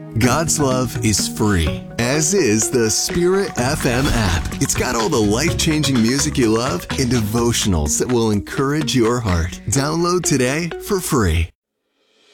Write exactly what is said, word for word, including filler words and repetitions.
God's love is free, as is the Spirit F M app. It's got all the life-changing music you love and devotionals that will encourage your heart. Download today for free.